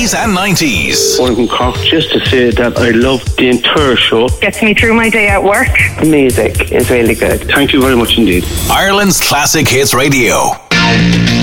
80s and 90s. One from Cork, just to say that I love the entire show. Gets me through my day at work. The music is really good. Thank you very much indeed. Ireland's Classic Hits Radio.